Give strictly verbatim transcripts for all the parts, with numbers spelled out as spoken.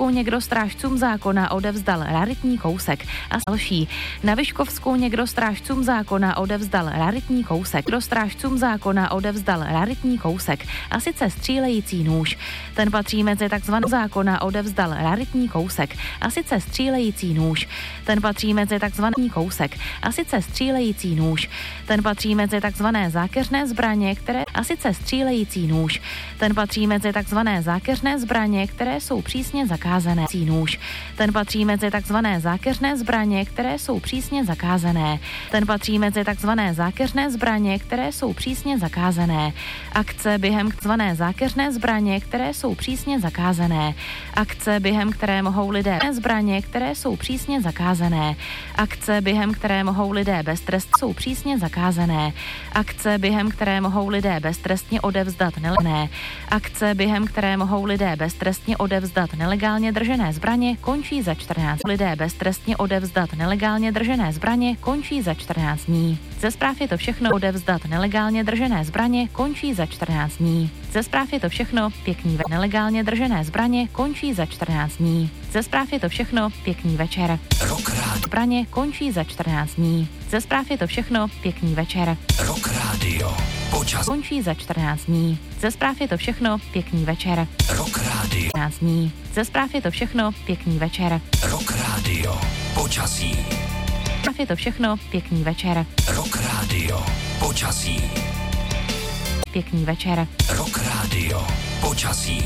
Vyškovskou někdo strážcům zákona odevzdal raritní kousek a další. Na Vyškovskou někdo strážcům zákona odevzdal raritní kousek. Kdo strážcům zákona odevzdal raritní kousek a sice střílející nůž. Ten patří mezi takzvanou zákona odevzdal raritní kousek a sice střílející nůž. Ten patří mezi takzvaný kousek a sice střílející nůž. Ten patří mezi takzvané zákeřné zbraně, které a sice střílející nůž. Ten patří mezi takzvané zákeřné zbraně, které jsou přísně zakázané. Nůž. Ten patří mezi takzvané zákeřné zbraně, které jsou přísně zakázané. Ten patří mezi takzvané zákeřné zbraně, které jsou přísně zakázané. Akce během takzvané zákeřné zbraně, které jsou přísně zakázané. Akce během které mohou lidé zbraně, které jsou přísně zakázané. Akce během které mohou lidé beztrestně jsou přísně zakázané. Akce během které mohou lidé beztrestně odevzdat nelegálně. Akce během které mohou lidé beztrestně odevzdat nelegálně držené zbraně končí za čtrnáct. Lidé beztrestně odevzdat nelegálně držené zbraně končí za čtrnáct dní. Ze zpráv je to všechno. Odevzdat nelegálně držené zbraně končí za čtrnáct dní. Ze zpráv je to všechno. Pěkný ve- nelegálně držené zbraně končí za čtrnáct dní. Ze zpráv je to všechno. Pěkný večer. Rock Radio. Zbraně končí za čtrnáct dní. Ze zpráv je to všechno. Pěkný večer. Rock Radio. Počas. Končí za čtrnáct dní. Ze zpráv je to všechno. Pěkný večer. Rock Radio. čtrnáct dní. Ze zpráv je to všechno. Pěkný večer. Rock Radio. Počasí. Zpráv je to všechno. Pěkný večer. Rock Radio. Počasí. Pěkný večer. Rock Radio. Počasí.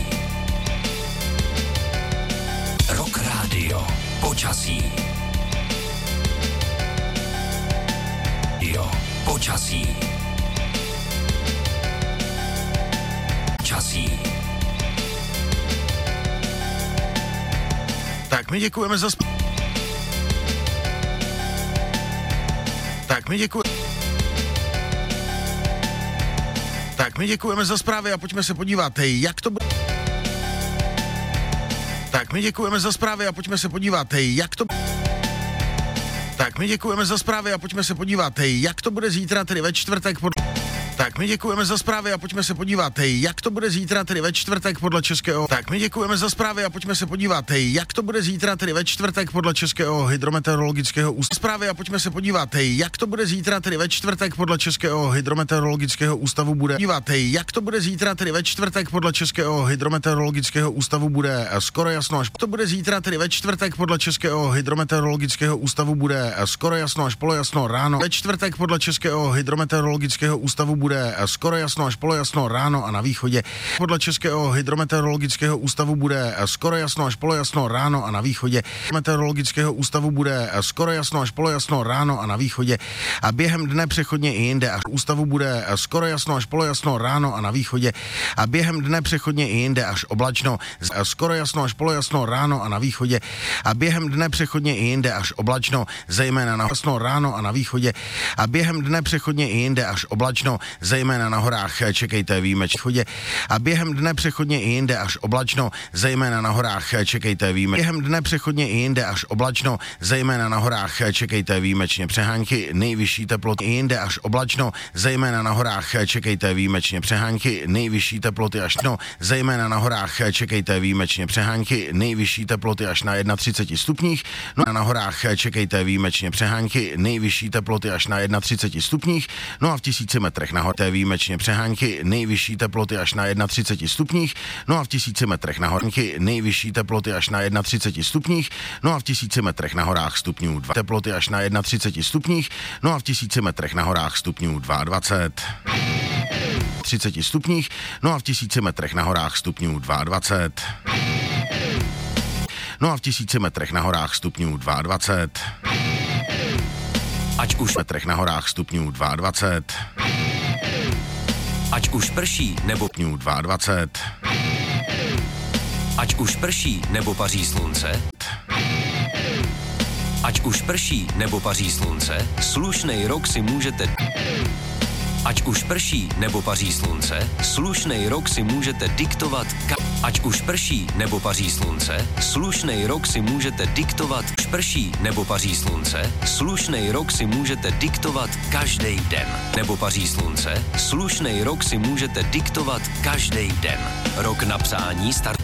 Rock Radio. Počasí. Jo. Počasí. Počasí. Tak my děkujeme za sp... Tak my děkujeme... Tak my děkujeme za zprávy a pojďme se podívat, jak to bude... Tak my děkujeme za zprávy a pojďme se podívat, jak to... Tak my děkujeme za zprávy a pojďme se podívat, jak to bude zítra, tedy ve čtvrtek pod... Tak my děkujeme za zprávy a pojďme se podívat, jak to bude zítra, tedy ve čtvrtek podle českého... Tak my děkujeme za zprávy a pojďme se podívat, jak to bude zítra, tedy ve čtvrtek podle českého hydrometeorologického ústavu. Zprávy a pojďme se podívat, jak to bude zítra, tedy ve čtvrtek podle českého hydrometeorologického ústavu bude... Podívat, jak to bude zítra, tedy ve čtvrtek podle českého hydrometeorologického ústavu bude skoro jasno, až to bude zítra, tedy ve čtvrtek podle českého hydrometeorologického ústavu bude skoro jasno až polojasno ráno. Ve čtvrtek podle českého hydrometeorologického ústavu bude bude skoro jasno až polojasno ráno a na východě. Podle českého hydrometeorologického ústavu bude skoro jasno až polojasno ráno a na východě. Meteorologického ústavu bude skoro jasno až polojasno ráno a na východě. A během dne přechodně i jinde až ústavu bude skoro jasno až polojasno ráno a na východě. A během dne přechodně i jinde až oblačno. Skoro jasno až polojasno ráno a na východě. A během dne přechodně i jinde až oblačno, zejména na jasno ráno a na východě. A během dne přechodně i jinde až oblačno, zejména na horách, čekejte výjimečně. A během dne přechodně i jinde až oblačno, zejména na horách, čekejte výjimečně. Během dne přechodně i jinde až oblačno, zejména na horách, čekejte výjimečně přehánky, nejvyšší teploty i jinde až oblačno, zejména na horách, čekejte výjimečně přehánky, nejvyšší teploty až no, zejména na horách, čekejte výjimečně přehánky, nejvyšší teploty až na třicet jedna stupních, no a na horách čekejte výjimečně přehánky, nejvyšší teploty až na třicet jedna stupních, no a v tisíci metrech nahoře výjimečně přehánky, nejvyšší teploty až na třicet jedna stupních, no a v tisíci metrech nahoře nejvyšší teploty až na třicet jedna stupních, no a v tisíci metrech na horách stupňů dva teploty až na třicet jedna stupních, no a v tisíci metrech na horách stupňů dvacet dva. třicet stupních, no a v tisíci metrech na horách stupňů dvacet dva. No a v tisíci metrech na horách stupňů dvacet dva. Ať už v metrech na horách stupňů dvacet dva. Ať už prší nebo Stupňů dvacet dva. Ať už prší nebo paří slunce. Ať už prší nebo paří slunce, slušnej rok si můžete... Ať už prší nebo paří slunce, slušnej rok si můžete diktovat... Ka- Ať už prší nebo paří slunce, slušnej rok si můžete diktovat... Ať prší nebo paří slunce, slušnej rok si můžete diktovat každý den. Nebo paří slunce, slušnej rok si můžete diktovat každý den. Rok napsání start...